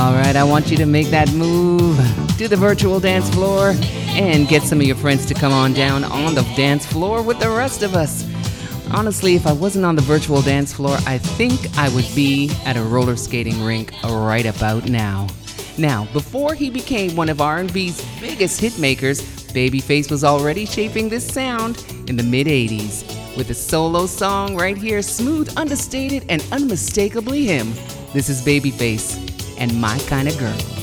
All right, I want you to make that move to the virtual dance floor and get some of your friends to come on down on the dance floor with the rest of us. Honestly, if I wasn't on the virtual dance floor, I think I would be at a roller skating rink right about now. Now, before he became one of R&B's biggest hitmakers, Babyface was already shaping this sound in the mid-'80s with a solo song right here, smooth, understated, and unmistakably him. This is Babyface and My Kinda Girl.